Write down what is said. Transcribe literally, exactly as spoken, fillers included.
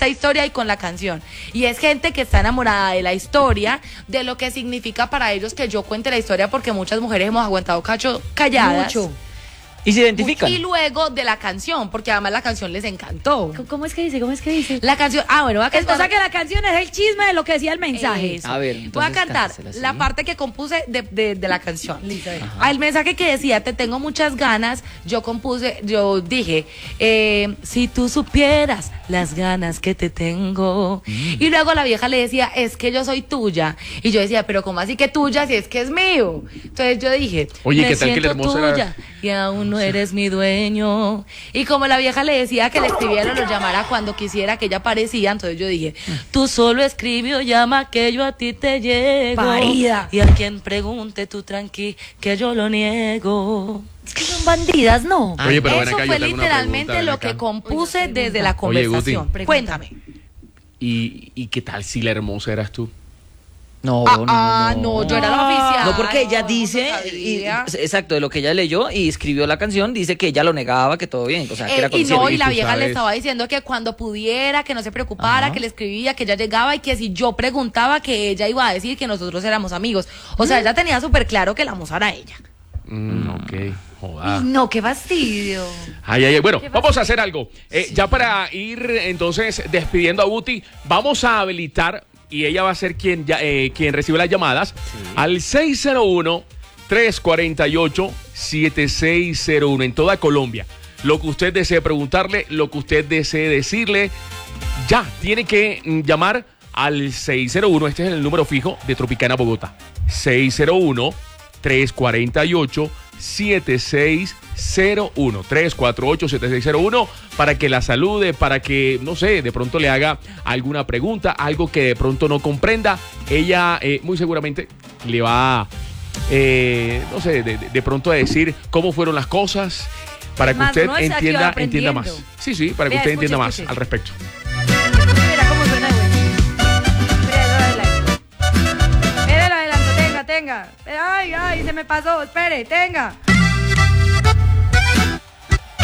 esta historia y con la canción. Y es gente que está enamorada de la historia, de lo que significa para ellos que yo cuente la historia, porque muchas mujeres hemos aguantado cacho calladas. Mucho. Y se identifican. Y luego de la canción, porque además la canción les encantó. ¿Cómo es que dice? ¿Cómo es que dice? La canción, ah, bueno, va a cantar. O sea que la canción es el chisme de lo que decía el mensaje. Eso. A ver, voy a cantar cántasela, ¿sí? la parte que compuse de, de, de la canción. Listo, Ah, el mensaje que decía, te tengo muchas ganas, yo compuse, yo dije, eh, si tú supieras las ganas que te tengo. Mm. Y luego la vieja le decía, es que yo soy tuya. Y yo decía, pero ¿cómo así que tuya si es que es mío? Entonces yo dije, oye, me ¿qué tal que la siento hermosa tuya era? y aún no eres mi dueño. Y como la vieja le decía que le escribiera o lo llamara cuando quisiera, que ella aparecía, entonces yo dije, tú solo escribe o llama que yo a ti te llego. Parida. Y a quien pregunte tú tranqui que yo lo niego. Es que son bandidas, ¿no? Oye, pero ven Eso acá, yo fue te hago una literalmente pregunta, ven lo acá. que compuse Oiga, desde la Oye, Guti. conversación. Pregunta. Cuéntame. ¿Y, ¿Y qué tal si la hermosa eras tú? No, Ah, no, ah, no. no, yo era la oficial. No, porque ella No, dice, no y- sabía. exacto, de lo que ella leyó y escribió la canción, dice que ella lo negaba, que todo bien, o sea, que Eh, era y consciente. no, y la tú vieja le sabes. estaba diciendo que cuando pudiera, que no se preocupara, Ajá. que le escribía, que ella llegaba y que si yo preguntaba, que ella iba a decir que nosotros éramos amigos. O sea, ella tenía súper claro que la moza era ella. Mm, ok, joda. No, qué fastidio. Ay, ay, ay. Bueno, ¿Qué vamos pasa? a hacer algo. Eh, Ya para ir entonces despidiendo a Guti, vamos a habilitar, y ella va a ser quien, ya, eh, quien recibe las llamadas, al seis cero uno, tres cuatro ocho, siete seis cero uno en toda Colombia. Lo que usted desee preguntarle, lo que usted desee decirle, ya, tiene que mm, llamar al seis cero uno, este es el número fijo de Tropicana Bogotá. seis cero uno, tres cuatro ocho, siete seis cero uno. tres cuatro ocho, siete seis cero uno para que la salude, para que, no sé, de pronto le haga alguna pregunta, algo que de pronto no comprenda. Ella eh, muy seguramente le va, eh, no sé, de, de- de pronto a decir cómo fueron las cosas, para que Más, usted uno está aquí entienda, aprendiendo. entienda más. Sí, sí, para que Vea, usted escuche, entienda más escuche. al respecto. Mira cómo suena de bueno. Mira, lo adelanto. Mira, lo adelanto, tenga, tenga. Ay, ay, se me pasó, espere, tenga.